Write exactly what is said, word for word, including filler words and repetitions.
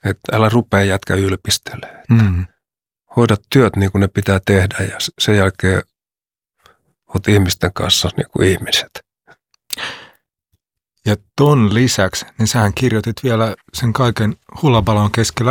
Että älä rupea jätkä ylpistelemään. Mm. Hoida työt niin kuin ne pitää tehdä ja sen jälkeen oot ihmisten kanssa niin kuin ihmiset. Ja ton lisäksi, niin sähän kirjoitit vielä sen kaiken hullabalon keskellä